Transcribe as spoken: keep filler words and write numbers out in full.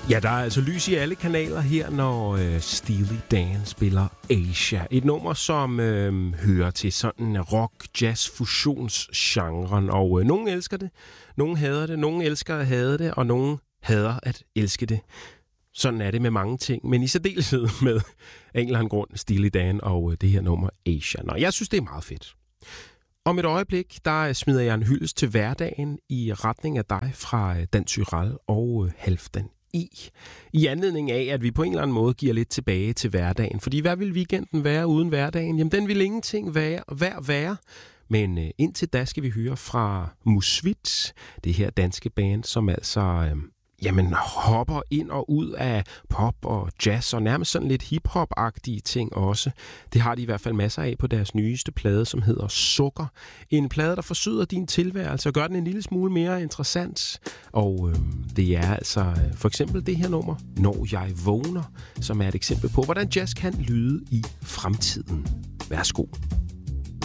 Ja, der er altså lys i alle kanaler her, når øh, Steely Dan spiller Asia. Et nummer, som øh, hører til sådan rock-jazz-fusionsgenren. Og øh, nogen elsker det, nogen hader det, nogen elsker at hade det, og nogen hader at elske det. Sådan er det med mange ting, men i særdeleshed med en eller anden grund Steely Dan og øh, det her nummer Asia. Nå, jeg synes, det er meget fedt. Om et øjeblik, der smider jeg en hyldest til hverdagen i retning af dig fra Dan Tyrell og Halfdan I. I anledning af, at vi på en eller anden måde giver lidt tilbage til hverdagen. Fordi hvad vil weekenden være uden hverdagen? Jamen, den vil ingenting være, være, være. Men øh, indtil da skal vi høre fra Musvit, det her danske band, som altså øh, jamen, hopper ind og ud af pop og jazz og nærmest sådan lidt hip-hop-agtige ting også. Det har de i hvert fald masser af på deres nyeste plade, som hedder Sukker. En plade, der forsøger din tilværelse og gør den en lille smule mere interessant. Og øh, det er altså øh, for eksempel det her nummer, Når jeg vågner, som er et eksempel på, hvordan jazz kan lyde i fremtiden. Værsgo.